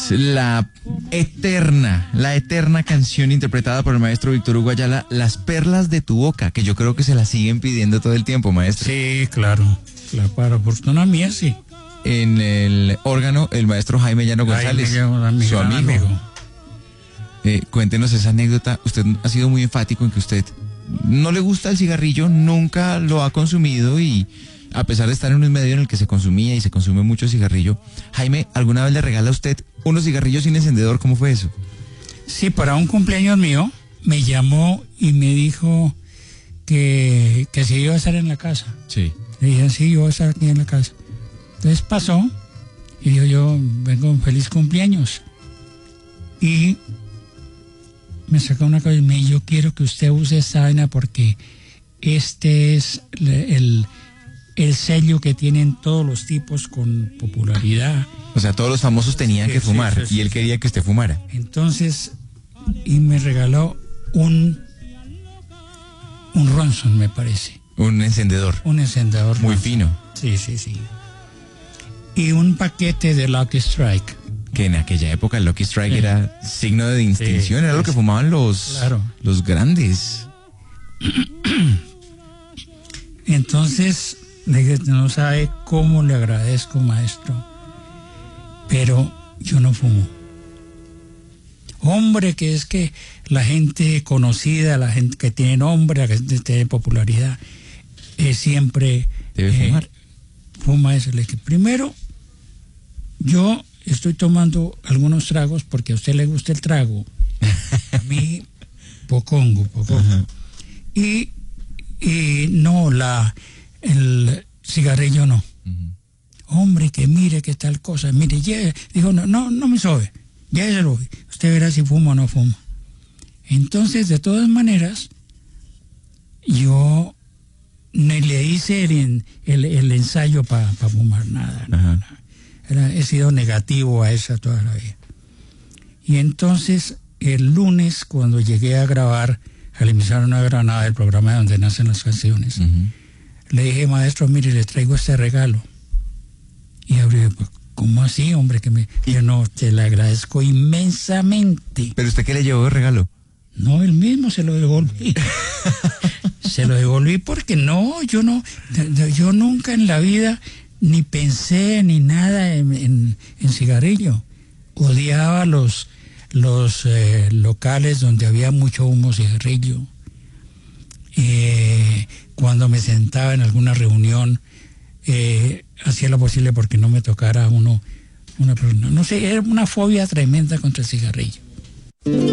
es la eterna canción interpretada por el maestro Víctor Hugo Ayala, Las perlas de tu boca, que yo creo que se la siguen pidiendo todo el tiempo, maestro. Sí, claro. Para fortuna mía, sí. En el órgano, el maestro Jaime Llano González, su amigo. Cuéntenos esa anécdota. Usted ha sido muy enfático en que usted no le gusta el cigarrillo, nunca lo ha consumido y a pesar de estar en un medio en el que se consumía y se consume mucho cigarrillo, Jaime, ¿alguna vez le regala a usted unos cigarrillos sin encendedor? ¿Cómo fue eso? Sí, para un cumpleaños mío me llamó y me dijo que si iba a estar en la casa. Sí. Le dije, sí, yo voy a estar aquí en la casa. Entonces pasó y dijo, yo vengo un feliz cumpleaños. Y me sacó una cosa y me dijo, yo quiero que usted use esta vaina porque este es el sello que tienen todos los tipos con popularidad. O sea, todos los famosos tenían que fumar y él quería que usted fumara. Entonces, y me regaló un Ronson, me parece. Un encendedor. Un encendedor. Muy Ronson. fino. Sí. Y un paquete de Lucky Strike. Que en aquella época el Lucky Strike era signo de distinción, era lo que fumaban los grandes. Entonces, le dije, no sabe cómo le agradezco, maestro, pero yo no fumo. Hombre, que es que la gente conocida, la gente que tiene nombre, la gente que tiene popularidad, siempre debe fumar. Fuma eso. Le dije, primero, yo estoy tomando algunos tragos porque a usted le gusta el trago. A mí, pocongo. Y no, el cigarrillo no. Hombre, que mire qué tal cosa. Mire, dijo, no me sobe. Lléveselo. Usted verá si fuma o no fuma. Entonces, de todas maneras, yo ni le hice el ensayo para fumar nada. He sido negativo a esa toda la vida. Y entonces, el lunes, cuando llegué a grabar al emisario Nueva Granada, el programa donde nacen las canciones, le dije, maestro, mire, le traigo este regalo. Y abrió, ¿cómo así, hombre? Yo no, te le agradezco inmensamente. ¿Pero usted qué le llevó de regalo? No, él mismo se lo devolví. Se lo devolví porque yo nunca en la vida ni pensé ni nada en cigarrillo. Odiaba los locales donde había mucho humo cigarrillo. Cuando me sentaba en alguna reunión, hacía lo posible porque no me tocara una persona. No sé, era una fobia tremenda contra el cigarrillo.